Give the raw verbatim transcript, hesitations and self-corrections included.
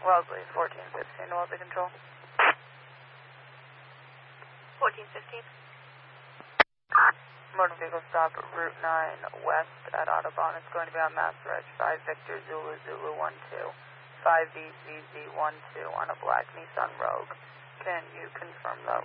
Wellesley, fourteen fifteen, Wellesley Control. fourteen fifteen. Motor vehicle stop Route nine west at Autobahn. It's going to be on Mass Reg five Victor Zulu Zulu one two, five V Z Z one two on a black Nissan Rogue. Can you confirm that